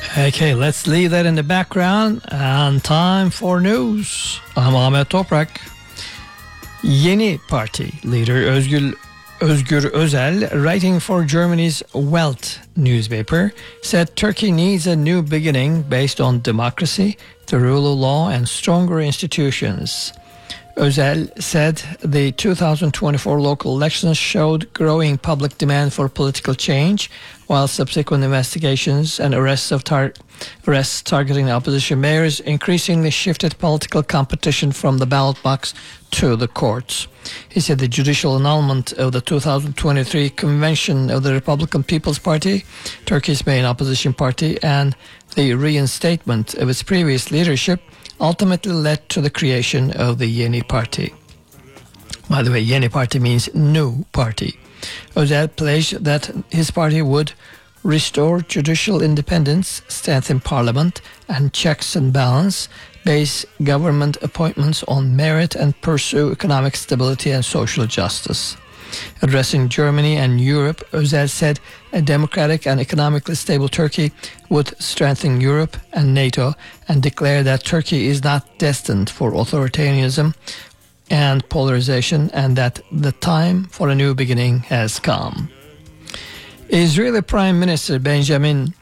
Okay, let's leave that in the background and time for news. I'm Ahmet Toprak. Yeni Parti leader Özgür Özel, writing for Germany's Welt newspaper, said Turkey needs a new beginning based on democracy, the rule of law and stronger institutions. Özel said the 2024 local elections showed growing public demand for political change, while subsequent investigations and arrests targeting opposition mayors increasingly shifted political competition from the ballot box to the courts. He said the judicial annulment of the 2023 convention of the Republican People's Party, Turkey's main opposition party, and the reinstatement of its previous leadership ultimately led to the creation of the Yeni Parti. By the way, Yeni Parti means new party. Özel pledged that his party would restore judicial independence, strengthen parliament and checks and balance, base government appointments on merit and pursue economic stability and social justice. Addressing Germany and Europe, Özel said a democratic and economically stable Turkey would strengthen Europe and NATO, and declared that Turkey is not destined for authoritarianism and polarization, and that the time for a new beginning has come. Israeli Prime Minister Benjamin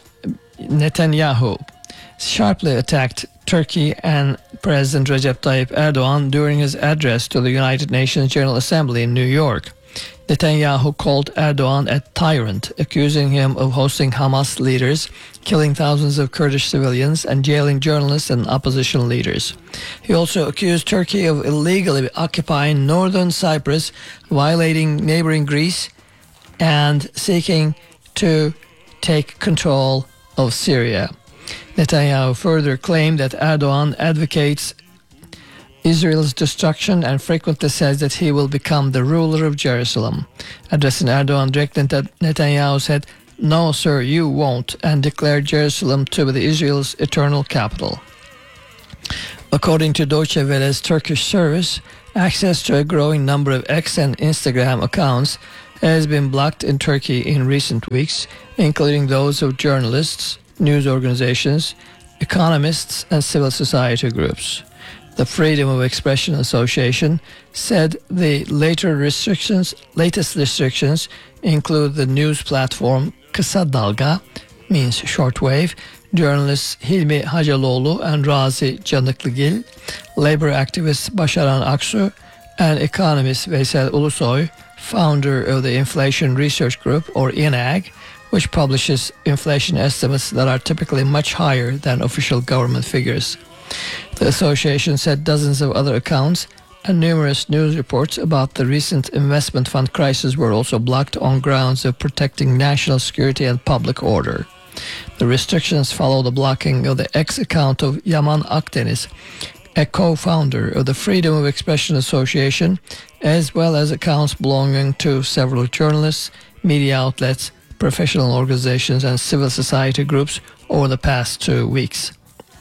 Netanyahu sharply attacked Turkey and President Recep Tayyip Erdogan during his address to the United Nations General Assembly in New York. Netanyahu called Erdogan a tyrant, accusing him of hosting Hamas leaders, killing thousands of Kurdish civilians, and jailing journalists and opposition leaders. He also accused Turkey of illegally occupying northern Cyprus, violating neighboring Greece, and seeking to take control of Syria. Netanyahu further claimed that Erdogan advocates Israel's destruction and frequently says that he will become the ruler of Jerusalem. Addressing Erdogan directly, Netanyahu said, "No, sir, you won't," and declared Jerusalem to be Israel's eternal capital. According to Deutsche Welle's Turkish service, access to a growing number of X and Instagram accounts has been blocked in Turkey in recent weeks, including those of journalists, news organizations, economists, and civil society groups. The Freedom of Expression Association said the latest restrictions include the news platform Kısa Dalga, means shortwave, journalists Hilmi Hacaloğlu and Razi Canıklıgil, labor activist Başaran Aksu, and economist Veysel Ulusoy, founder of the Inflation Research Group, or INAG, which publishes inflation estimates that are typically much higher than official government figures. The association said dozens of other accounts and numerous news reports about the recent investment fund crisis were also blocked on grounds of protecting national security and public order. The restrictions follow the blocking of the X account of Yaman Akdeniz, a co-founder of the Freedom of Expression Association, as well as accounts belonging to several journalists, media outlets, professional organizations and civil society groups over the past 2 weeks.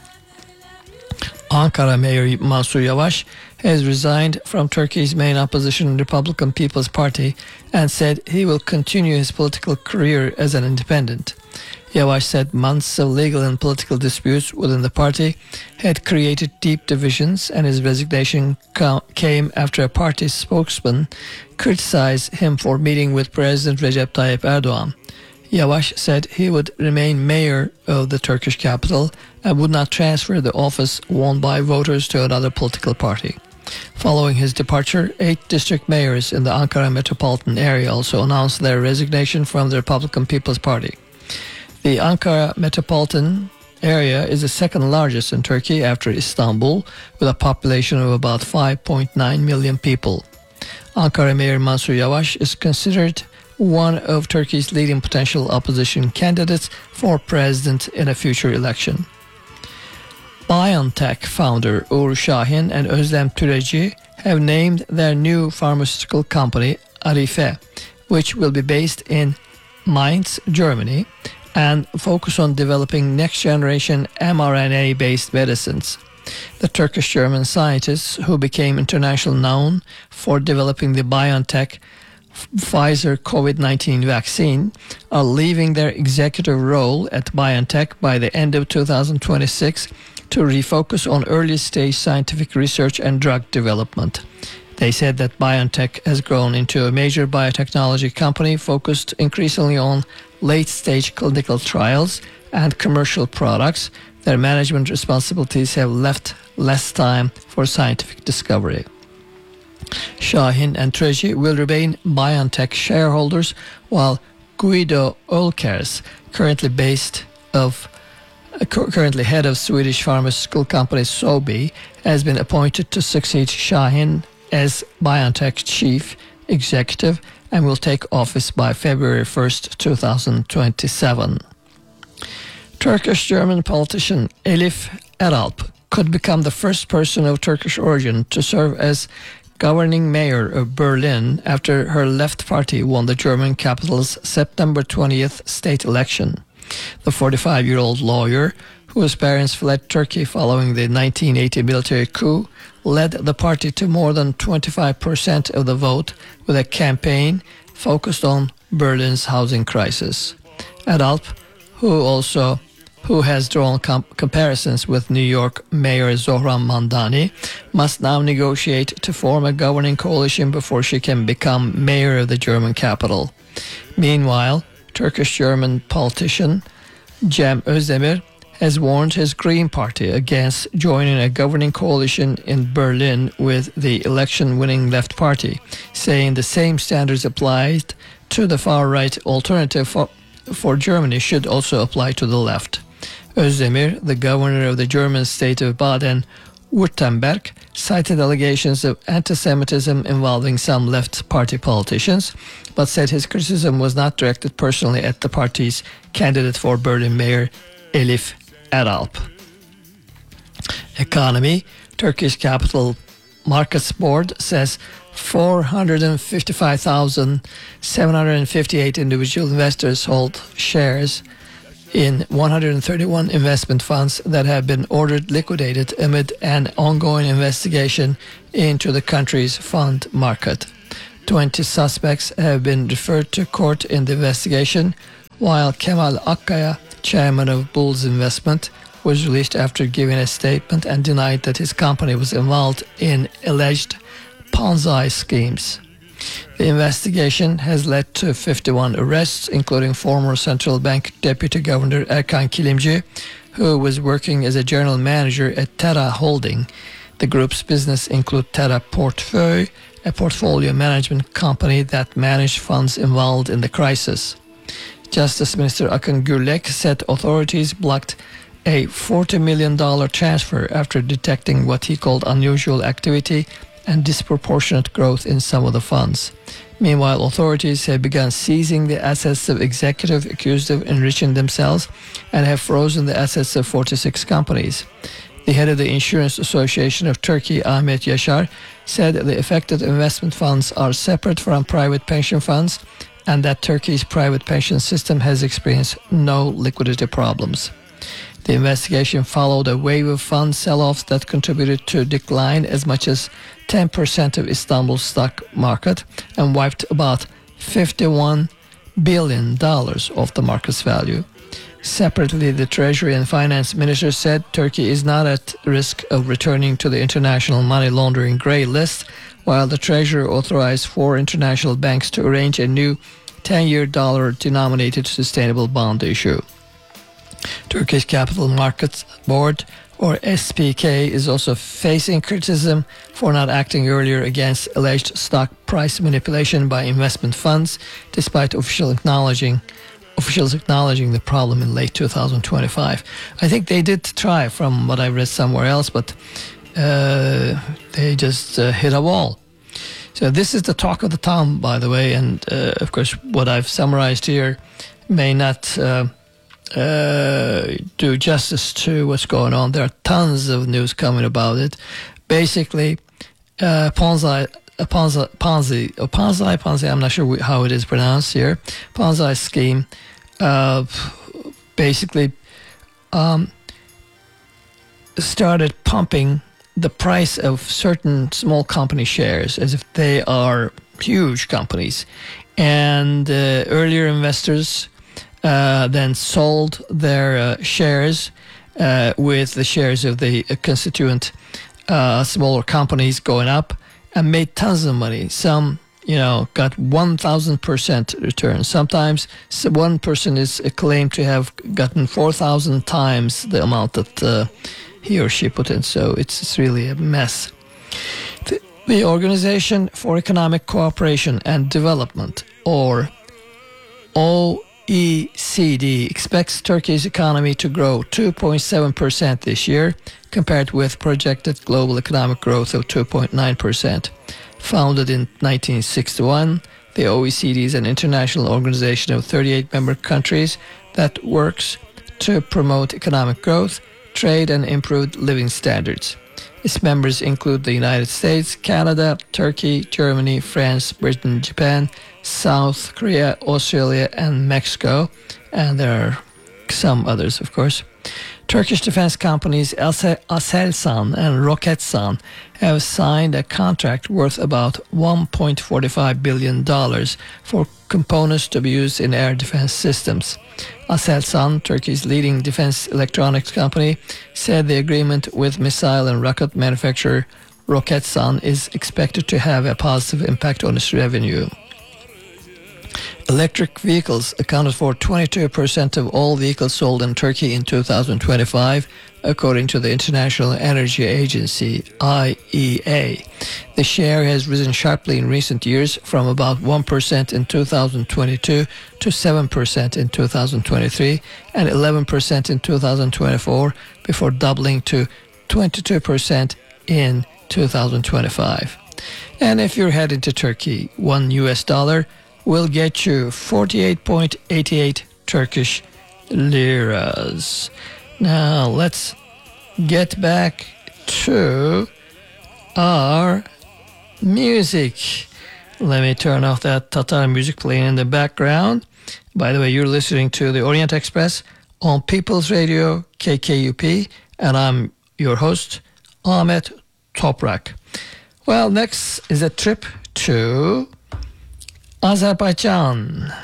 Ankara Mayor Mansur Yavaş has resigned from Turkey's main opposition Republican People's Party and said he will continue his political career as an independent. Yavaş said months of legal and political disputes within the party had created deep divisions, and his resignation came after a party spokesman criticized him for meeting with President Recep Tayyip Erdogan. Yavaş said he would remain mayor of the Turkish capital and would not transfer the office won by voters to another political party. Following his departure, 8 district mayors in the Ankara metropolitan area also announced their resignation from the Republican People's Party. The Ankara metropolitan area is the second largest in Turkey after Istanbul, with a population of about 5.9 million people. Ankara Mayor Mansur Yavaş is considered one of Turkey's leading potential opposition candidates for president in a future election. BioNTech founder Uğur Şahin and Özlem Türeci have named their new pharmaceutical company Arife, which will be based in Mainz, Germany, and focus on developing next-generation mRNA-based medicines. The Turkish-German scientists, who became internationally known for developing the BioNTech Pfizer COVID-19 vaccine are leaving their executive role at BioNTech by the end of 2026 to refocus on early-stage scientific research and drug development. They said that BioNTech has grown into a major biotechnology company focused increasingly on late-stage clinical trials and commercial products. Their management responsibilities have left less time for scientific discovery. Şahin and Treji will remain BioNTech shareholders, while Guido Oelkers, currently head of Swedish pharmaceutical company Sobi, has been appointed to succeed Şahin as BioNTech chief executive and will take office by February 1st, 2027. Turkish-German politician Elif Eralp could become the first person of Turkish origin to serve as governing mayor of Berlin after her left party won the German capital's September 20th state election. The 45-year-old lawyer, whose parents fled Turkey following the 1980 military coup, led the party to more than 25% of the vote with a campaign focused on Berlin's housing crisis. Eralp, who has drawn comparisons with New York Mayor Zohran Mandani, must now negotiate to form a governing coalition before she can become mayor of the German capital. Meanwhile, Turkish-German politician Cem Özdemir has warned his Green Party against joining a governing coalition in Berlin with the election-winning Left Party, saying the same standards applied to the far-right alternative for Germany should also apply to the left. Özdemir, the governor of the German state of Baden-Württemberg, cited allegations of anti-Semitism involving some left party politicians, but said his criticism was not directed personally at the party's candidate for Berlin mayor, Elif Eralp. Economy. Turkish Capital Markets Board says 455,758 individual investors hold shares in 131 investment funds that have been ordered liquidated amid an ongoing investigation into the country's fund market. 20 suspects have been referred to court in the investigation, while Kemal Akkaya, chairman of Bulls Investment, was released after giving a statement and denied that his company was involved in alleged Ponzi schemes. The investigation has led to 51 arrests, including former central bank deputy governor Erkan Kilimci, who was working as a general manager at Terra Holding. The group's business include Terra Portföy, a portfolio management company that managed funds involved in the crisis. Justice Minister Akın Gürlek said authorities blocked a $40 million transfer after detecting what he called unusual activity and disproportionate growth in some of the funds. Meanwhile, authorities have begun seizing the assets of executives accused of enriching themselves and have frozen the assets of 46 companies. The head of the Insurance Association of Turkey, Ahmet Yaşar, said that the affected investment funds are separate from private pension funds and that Turkey's private pension system has experienced no liquidity problems. The investigation followed a wave of fund sell-offs that contributed to a decline as much as 10% of Istanbul's stock market and wiped about $51 billion off the market's value. Separately, the Treasury and Finance Minister said Turkey is not at risk of returning to the international money laundering grey list, while the Treasury authorized 4 international banks to arrange a new 10-year dollar-denominated sustainable bond issue. Turkish Capital Markets Board, or SPK, is also facing criticism for not acting earlier against alleged stock price manipulation by investment funds, despite officials acknowledging the problem in late 2025. I think they did try, from what I read somewhere else, but they just hit a wall. So this is the talk of the town, by the way, and of course what I've summarized here may not do justice to what's going on. There are tons of news coming about it. Basically, Ponzi, I'm not sure how it is pronounced here. Ponzi scheme basically started pumping the price of certain small company shares as if they are huge companies. And earlier investors then sold their shares with the shares of the constituent smaller companies going up and made tons of money. Some, got 1,000% return. Sometimes one person is claimed to have gotten 4,000 times the amount that he or she put in. So it's really a mess. The Organization for Economic Cooperation and Development, or OECD, expects Turkey's economy to grow 2.7% this year, compared with projected global economic growth of 2.9%. Founded in 1961, the OECD is an international organization of 38 member countries that works to promote economic growth, trade, and improved living standards. Its members include the United States, Canada, Turkey, Germany, France, Britain, Japan, South Korea, Australia, and Mexico. And there are some others, of course. Turkish defense companies Aselsan and Roketsan have signed a contract worth about $1.45 billion for components to be used in air defense systems. Aselsan, Turkey's leading defense electronics company, said the agreement with missile and rocket manufacturer Roketsan is expected to have a positive impact on its revenue. Electric vehicles accounted for 22% of all vehicles sold in Turkey in 2025, according to the International Energy Agency, IEA. The share has risen sharply in recent years, from about 1% in 2022 to 7% in 2023 and 11% in 2024, before doubling to 22% in 2025. And if you're heading to Turkey, $1 will get you 48.88 Turkish liras. Now let's get back to our music. Let me turn off that Tatar music playing in the background. By the way, you're listening to the Orient Express on People's Radio KKUP, and I'm your host, Ahmet Toprak. Well, next is a trip to Azerbaijan,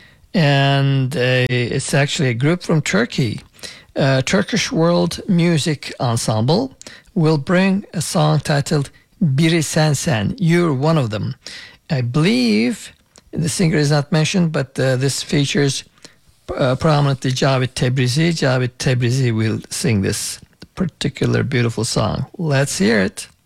and it's actually a group from Turkey. Turkish World Music Ensemble will bring a song titled Biri Sen Sen, You're One of Them. I believe the singer is not mentioned, but this features prominently Cavit Tebrizi. Cavit Tebrizi will sing this particular beautiful song. Let's hear it.